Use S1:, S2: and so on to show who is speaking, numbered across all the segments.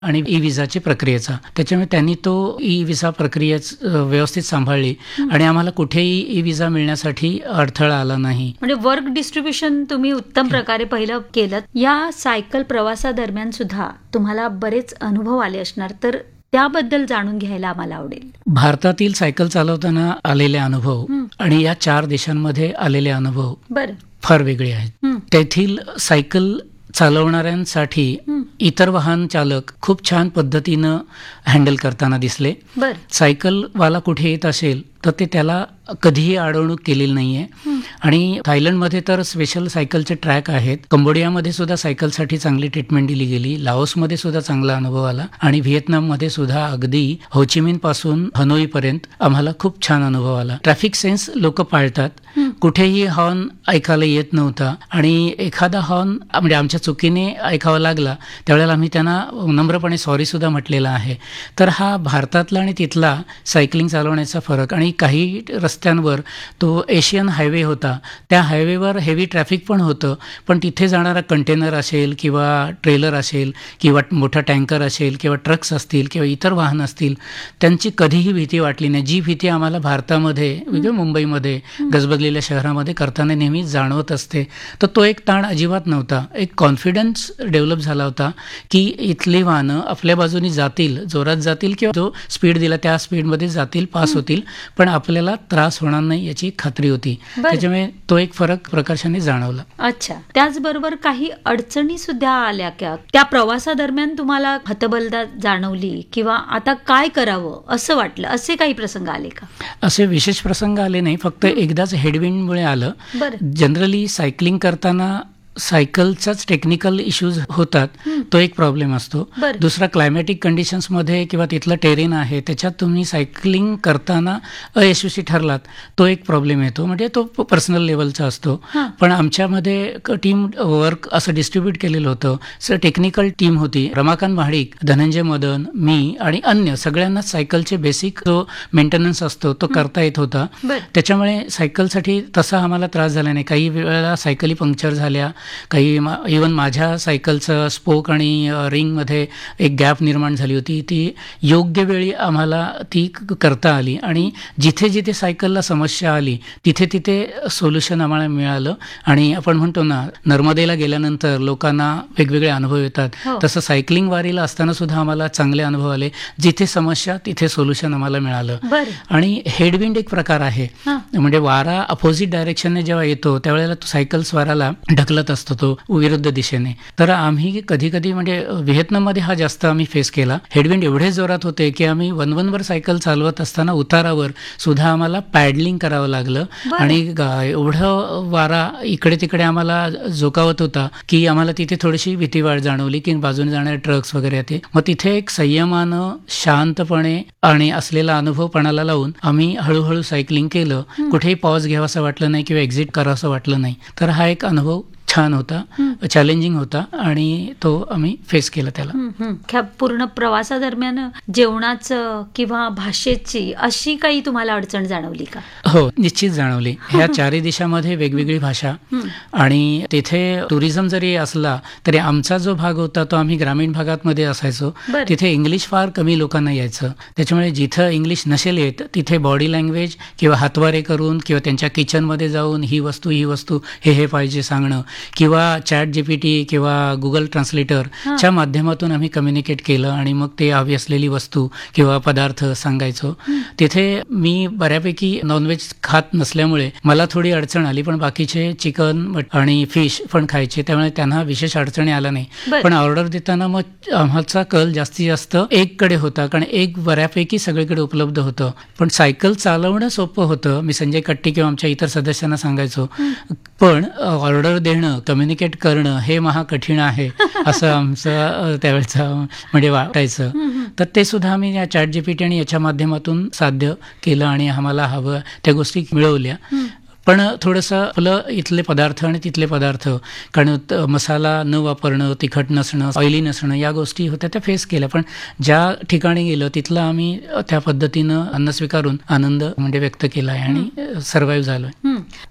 S1: आणि ई विजाची प्रक्रियेचा. त्याच्यामुळे त्यांनी तो ई विजा प्रक्रिया व्यवस्थित सांभाळली आणि आम्हाला कुठेही ई विजा मिळण्यासाठी अडथळा आला नाही.
S2: म्हणजे वर्क डिस्ट्रीब्युशन तुम्ही उत्तम प्रकारे पहिलं केलं. या सायकल प्रवासादरम्यान सुद्धा तुम्हाला बरेच अनुभव आले असणार, तर त्याबद्दल जाणून घ्यायला आम्हाला आवडेल.
S1: भारतातील सायकल चालवताना आलेले अनुभव आणि या 4 देशांमध्ये आलेले अनुभव फार वेगळे आहेत. तेथील सायकल चालवणाऱ्यांसाठी इतर वाहन चालक खूप छान पद्धतीनं हँडल करताना दिसले. सायकलवाला कुठे येत असेल तर ते त्याला कधीही अडवणूक केलेली नाहीये. आणि थायलंडमध्ये तर स्पेशल सायकलचे ट्रॅक आहेत. कंबोडियामध्ये सुद्धा सायकलसाठी चांगली ट्रीटमेंट दिली गेली. लाओसमध्ये सुद्धा चांगला अनुभव आला आणि व्हिएतनाममध्ये सुद्धा अगदी होचिमिन पासून हनोई पर्यंत आम्हाला खूप छान अनुभव आला. ट्रॅफिक सेन्स लोक पाळतात. कुठेही हॉर्न ऐकायला येत नव्हता आणि एखादा हॉर्न म्हणजे आमच्या चुकीने ऐकावा लागला त्यावेळेला आम्ही त्यांना नम्रपणे सॉरी सुद्धा म्हटलेला आहे. तर हा भारतातला आणि तिथला सायकलिंग चालवण्याचा फरक. आणि काही रस्त्यांवर तो एशियन हायवे होता. त्या हायवेवर हेवी ट्रॅफिक पण होतं, पण तिथे जाणारा कंटेनर असेल किंवा ट्रेलर असेल किंवा मोठा टँकर असेल किंवा ट्रक्स असतील किंवा इतर वाहन असतील, त्यांची कधीही भीती वाटली नाही. जी भीती आम्हाला भारतामध्ये मुंबईमध्ये गजबजलेल्या शहरामध्ये करताना नेहमी जाणवत असते, तर तो एक ताण अजिबात नव्हता. एक कॉन्फिडन्स डेव्हलप झाला होता की इथली वाहनं आपल्या बाजूनी जातील, जोरात जातील किंवा जो स्पीड दिला त्या स्पीडमध्ये जातील, पास होतील, पण आपल्याला त्रास होणार नाही याची खात्री होती. त्याच्यामुळे तो एक फरक प्रकर्षाने जाणवला.
S2: अच्छा. त्याचबरोबर काही अडचणी सुद्धा आल्या का त्या प्रवासादरम्यान? तुम्हाला हतबलता जाणवली किंवा आता काय करावं असं वाटलं, असे काही प्रसंग आले का?
S1: असे विशेष प्रसंग आले नाही, फक्त एकदाच हेडविंडमुळे आलं. जनरली सायकलिंग करताना सायकलचाच टेक्निकल इश्यूज होतात, तो एक प्रॉब्लेम असतो. दुसरा क्लायमॅटिक कंडिशन्समध्ये किंवा तिथलं टेरेन आहे त्याच्यात तुम्ही सायकलिंग करताना अयशस्वी ठरलात, तो एक प्रॉब्लेम येतो. म्हणजे तो पर्सनल लेवलचा असतो. पण आमच्यामध्ये टीम वर्क असं डिस्ट्रीब्यूट केलेलं होतं. टेक्निकल टीम होती. रमाकांत महाडिक, धनंजय मदन, मी आणि अन्य सगळ्यांना सायकलचे बेसिक जो मेंटेनन्स असतो तो करता येत होता. त्याच्यामुळे सायकलसाठी तसा आम्हाला त्रास झाला नाही. काही वेळेला सायकली पंक्चर झाल्या, काही इवन माझ्या सायकलचं स्पोक आणि रिंगमध्ये एक गॅप निर्माण झाली होती. ती योग्य वेळी आम्हाला ती करता आली आणि जिथे जिथे सायकलला समस्या आली तिथे तिथे सोल्युशन आम्हाला मिळालं. आणि आपण म्हणतो ना, नर्मदेला गेल्यानंतर लोकांना वेगवेगळे अनुभव येतात, तसं सायकलिंग वारीला असताना सुद्धा आम्हाला चांगले अनुभव आले. जिथे समस्या तिथे सोल्युशन आम्हाला मिळालं. आणि हेडविंड एक प्रकार आहे, म्हणजे वारा अपोजिट डायरेक्शनने जेव्हा येतो त्यावेळेला तो सायकल स्वाराला ढकलत असतो तो विरुद्ध दिशेने. तर आम्ही कधी कधी म्हणजे व्हिएतनाममध्ये हा जास्त आम्ही फेस केला. हेडविंड एवढे जोरात होते की आम्ही 1-1 सायकल चालवत असताना उतारावर सुद्धा आम्हाला पॅडलिंग करावं लागलं. आणि एवढं वारा इकडे तिकडे आम्हाला झोकावत होता की आम्हाला तिथे थोडीशी भीती जाणवली की बाजूने जाणारे ट्रक्स वगैरे येते. मग तिथे एक संयमानं शांतपणे आणि असलेला अनुभव पणाला लावून आम्ही हळूहळू सायकलिंग केलं. कुठेही पॉज घ्यावासं वाटलं नाही किंवा एक्झिट करावंसं वाटलं नाही. तर हा एक अनुभव छान होता, चॅलेंजिंग होता आणि तो आम्ही फेस केला त्याला.
S2: पूर्ण प्रवासादरम्यान जेवणाचं किंवा भाषेची अशी काही तुम्हाला अडचण जाणवली का?
S1: हो, निश्चित जाणवली. ह्या 4 देशामध्ये वेगवेगळी भाषा आणि तिथे टुरिझम जरी असला तरी आमचा जो भाग होता तो आम्ही ग्रामीण भागामध्ये असायचो. तिथे इंग्लिश फार कमी लोकांना यायचं. त्याच्यामुळे जिथं इंग्लिश नसेल येत तिथे बॉडी लँग्वेज किंवा हातवारे करून किंवा त्यांच्या किचनमध्ये जाऊन ही वस्तू हे पाहिजे सांगणं किंवा चॅट जीपीटी किंवा गुगल ट्रान्सलेटरच्या माध्यमातून आम्ही कम्युनिकेट केलं आणि मग ते हवी असलेली वस्तू किंवा पदार्थ सांगायचो. तिथे मी बऱ्यापैकी नॉनव्हेज खात नसल्यामुळे मला थोडी अडचण आली, पण बाकीचे चिकन आणि फिश पण खायचे, त्यामुळे त्यांना विशेष अडचणी आल्या नाही. पण ऑर्डर देताना मग आमचा कल जास्तीत जास्त एगकडे होता, कारण एग बऱ्यापैकी सगळीकडे उपलब्ध होतं. पण सायकल चालवणं सोपं होतं. मी संजय कट्टी किंवा आमच्या इतर सदस्यांना सांगायचो, पण ऑर्डर देणं, कम्युनिकेट करणं हे महाकठीण आहे असं आमचं त्यावेळेचं म्हणजे वाटायचं. तर ते सुद्धा आम्ही या चॅट जीपीटी आणि याच्या माध्यमातून साध्य केलं आणि आम्हाला हवं त्या गोष्टी मिळवल्या. पण थोडंसं आपलं इथले पदार्थ आणि तिथले पदार्थ, कारण मसाला न वापरणं, तिखट नसणं, ऑइली नसणं, या गोष्टी होत्या त्या फेस केल्या. पण ज्या ठिकाणी गेलं तिथलं आम्ही त्या पद्धतीनं अन्न स्वीकारून आनंद म्हणजे व्यक्त केला आहे आणि सर्व्हाइव्ह झालोय.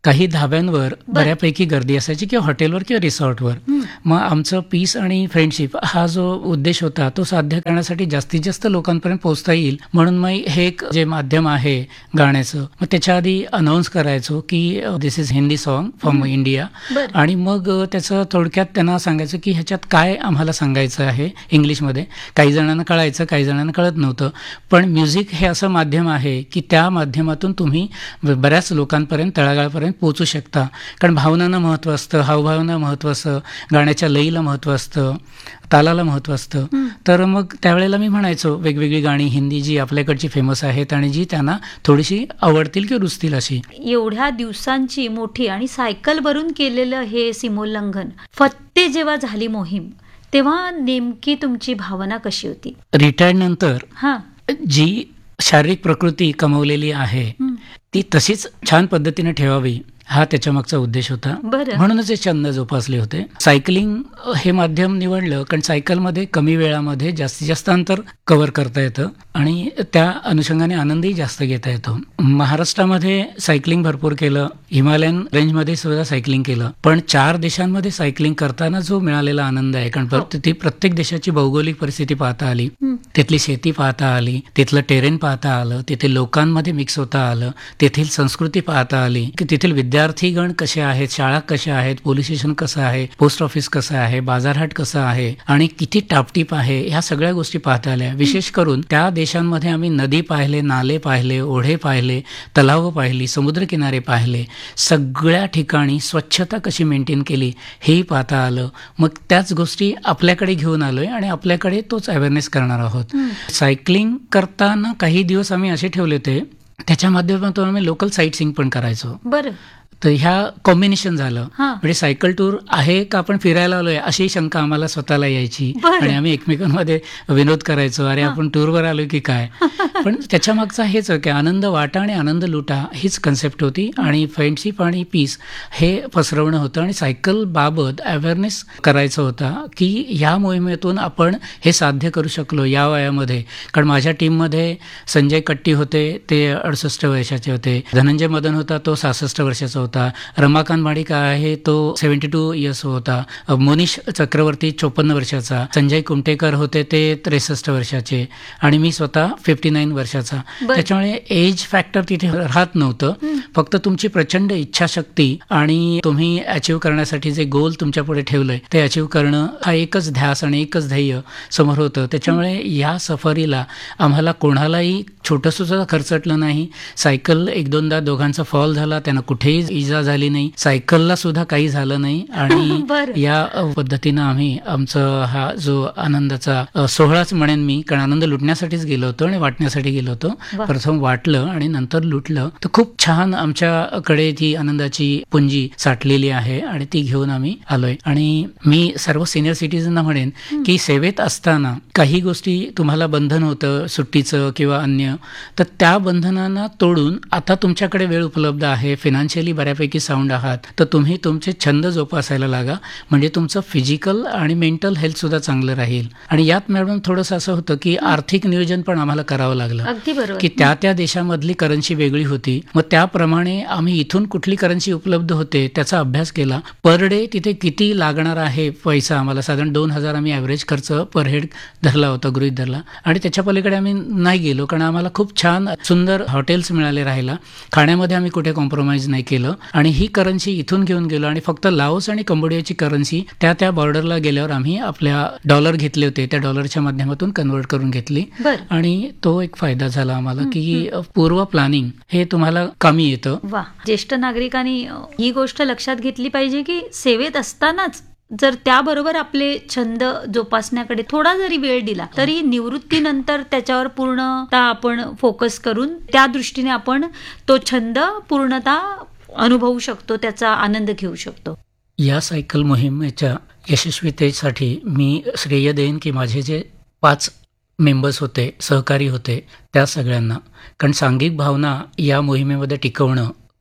S1: काही धाब्यांवर बऱ्यापैकी गर्दी असायची किंवा हॉटेलवर किंवा रिसॉर्टवर. मग आमचं पीस आणि फ्रेंडशिप हा जो उद्देश होता तो साध्य करण्यासाठी जास्तीत जास्त लोकांपर्यंत पोहोचता येईल म्हणून मग हे एक जे माध्यम आहे गाण्याचं, मग त्याच्या आधी अनाऊन्स करायचो की दिस is Hindi song from India, आणि मग त्याचं थोडक्यात त्यांना सांगायचं की ह्याच्यात काय आम्हाला सांगायचं आहे इंग्लिशमध्ये. काही जणांना कळायचं, काही जणांना कळत नव्हतं, पण म्युझिक हे असं माध्यम आहे की त्या माध्यमातून तुम्ही बऱ्याच लोकांपर्यंत, तळागाळापर्यंत पोहोचू शकता. कारण भावनांना महत्त्व असतं, हावभावांना महत्त्व असतं, गाण्याच्या लईला महत्त्व असतं, तालाला महत्त्व असतं. तर मग त्यावेळेला मी म्हणायचो वेगवेगळी गाणी हिंदी जी आपल्याकडची फेमस आहेत आणि जी त्यांना थोडीशी आवडतील किंवा रुचतील अशी.
S2: एवढ्या दिवसांची मोठी आणि सायकलवरून केलेलं हे सीमोल्लंघन, फत्ते जेव्हा झाली मोहीम तेव्हा नेमकी तुमची भावना कशी होती?
S1: रिटायर्ड नंतर जी शारीरिक प्रकृती कमवलेली आहे ती तशीच छान पद्धतीने ठेवावी हा त्याच्या मागचा उद्देश होता. म्हणूनच हे छंद जोपासले होते. सायकलिंग हे माध्यम निवडलं कारण सायकलमध्ये कमी वेळामध्ये जास्तीत जास्त अंतर कव्हर करता येतं आणि त्या अनुषंगाने आनंदही जास्त घेता येतो. महाराष्ट्रामध्ये सायकलिंग भरपूर केलं, हिमालयन रेंजमध्ये सुद्धा सायकलिंग केलं, पण 4 देशांमध्ये सायकलिंग करताना जो मिळालेला आनंद आहे, कारण ती प्रत्येक देशाची भौगोलिक परिस्थिती पाहता आली, तिथली शेती पाहता आली, तिथलं टेरेन पाहता आलं, तिथे लोकांमध्ये मिक्स होता आलं, तेथील संस्कृती पाहता आली, की तेथील विद्यार्थीगण कसे आहेत, शाळा कशा आहेत, पोलीस स्टेशन कसं आहे, पोस्ट ऑफिस कसं आहे, बाजारहाट कसं आहे आणि किती टापटीप आहे, ह्या सगळ्या गोष्टी पाहता आल्या. विशेष करून त्या देशांमध्ये आम्ही नदी पाहिले, नाले पाहिले, ओढे पाहिले, तलाव पाहिली, समुद्रकिनारे पाहिले, सगळ्या ठिकाणी स्वच्छता कशी मेंटेन केली हेही पाहता आलं. मग त्याच गोष्टी आपल्याकडे घेऊन आलोय आणि आपल्याकडे तोच अवेअरनेस करणार आहोत. सायकलिंग करताना काही दिवस आम्ही असे ठेवले होते, त्याच्या माध्यमातून आम्ही लोकल साईट सीइंग पण करायचो. तर ह्या कॉम्बिनेशन झालं. म्हणजे सायकल टूर आहे का आपण फिरायला आलोय अशी शंका आम्हाला स्वतःला यायची आणि आम्ही एकमेकांमध्ये विनोद करायचो, अरे आपण टूरवर आलोय की काय. पण त्याच्या मागचा हेच की आनंद वाटा आणि आनंद लुटा हीच कन्सेप्ट होती आणि फ्रेंडशिप आणि पीस हे पसरवणं होतं आणि सायकल बाबत अवेअरनेस करायचं होता की ह्या मोहिमेतून आपण हे साध्य करू शकलो या वयामध्ये. कारण माझ्या टीममध्ये संजय कट्टी होते, ते 68 वर्षाचे होते, धनंजय मदन होता तो 66 वर्षाचा होता, रमाकांत माडिका आहे तो 72 इयर्स होता, मोनिश चक्रवर्ती 54 वर्षाचा, संजय कुमटेकर होते ते 63 वर्षाचे आणि मी स्वतः 59 वर्षाचा. त्याच्यामुळे एज फॅक्टर तिथे राहत नव्हतं, फक्त तुमची प्रचंड इच्छाशक्ती आणि तुम्ही अचीव्ह करण्यासाठी जे गोल तुमच्या पुढे ठेवलंय ते अचीव्ह करणं हा एकच ध्यास आणि एकच ध्येय समोर होतं. त्याच्यामुळे या सफरीला आम्हाला कोणालाही छोटंसं सुद्धा खर्चटलं नाही. सायकल 1-2दा दोघांचा फॉल झाला, त्यांना कुठेही इजा झाली नाही, सायकलला सुद्धा काही झालं नाही आणि या पद्धतीनं आम्ही आमचा हा जो आनंदाचा सोहळाच म्हणेन मी, कारण आनंद लुटण्यासाठीच गेलो होतो आणि वाटण्यासाठी गेलो होतो. प्रथम वाटलं आणि नंतर लुटलं. तर खूप छान आमच्याकडे ती आनंदाची पुंजी साठलेली आहे आणि ती घेऊन आम्ही आलोय. आणि मी सर्व सिनियर सिटीजनना म्हणेन की सेवेत असताना काही गोष्टी तुम्हाला बंधन होतं सुट्टीचं किंवा अन्य, तर त्या बंधनांना तोडून आता तुमच्याकडे वेळ उपलब्ध आहे, फायनान्शियली बऱ्यापैकी साऊंड आहात, तर तुम्ही तुमचे छंद जोपासायला लागा, म्हणजे तुमचं फिजिकल आणि मेंटल हेल्थ सुद्धा चांगलं राहील. आणि यात मॅडम थोडंसं असं होतं की आर्थिक नियोजन पण आम्हाला करावं लागलं की त्या देशामधली करन्सी वेगळी होती, मग त्याप्रमाणे आम्ही इथून कुठली करन्सी उपलब्ध होते त्याचा अभ्यास केला. पर डे तिथे किती लागणार आहे पैसा, आम्हाला साधारण 2,000 आम्ही ॲव्हरेज खर्च पर हेड धरला होता, गृहीत धरला, आणि त्याच्या पलीकडे आम्ही नाही गेलो कारण आम्हाला खूप छान सुंदर हॉटेल्स मिळाले राहायला, खाण्यामध्ये आम्ही कुठे कॉम्प्रोमाइज नाही केलं आणि ही करन्सी इथून घेऊन गेलो आणि फक्त लाओस आणि कंबोडियाची करन्सी त्या बॉर्डरला गेल्यावर आम्ही आपल्या डॉलर घेतले होते त्या डॉलरच्या माध्यमातून कन्वर्ट करून घेतली आणि तो एक फायदा झाला आम्हाला की पूर्व प्लॅनिंग हे तुम्हाला कमी येतं.
S2: वा, ज्येष्ठ नागरिकांनी ही गोष्ट लक्षात घेतली पाहिजे की सेवेत असतानाच जर त्याबरोबर आपले छंद जोपासण्याकडे थोडा जरी वेळ दिला तरी निवृत्तीनंतर त्याच्यावर पूर्णतः आपण फोकस करून त्या दृष्टीने आपण तो छंद पूर्णतः अनुभवू शकतो, त्याचा आनंद घेऊ शकतो.
S1: या सायकल मोहिमेच्या यशस्वीतेसाठी मी श्रेय देईन की माझे जे 5 मेंबर्स होते, सहकारी होते, त्या सगळ्यांना. कारण सांघिक भावना या मोहिमेमध्ये टिकवणं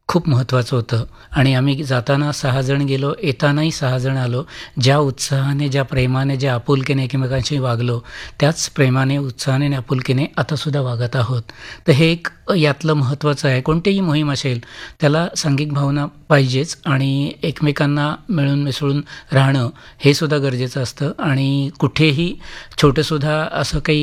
S1: खूप महत्त्वाचं होतं आणि आम्ही जाताना 6 जण गेलो, येतानाही 6 जण आलो. ज्या उत्साहाने, ज्या प्रेमाने, ज्या आपुलकीने एकमेकांशी वागलो, त्याच प्रेमाने, उत्साहाने आणि आपुलकीने आतासुद्धा वागत आहोत. तर हे एक यातलं महत्त्वाचं आहे. कोणतीही मोहीम असेल त्याला सांघिक भावना पाहिजेच आणि एकमेकांना मिळून मिसळून राहणं हे सुद्धा गरजेचं असतं आणि कुठेही छोटंसुद्धा असं काही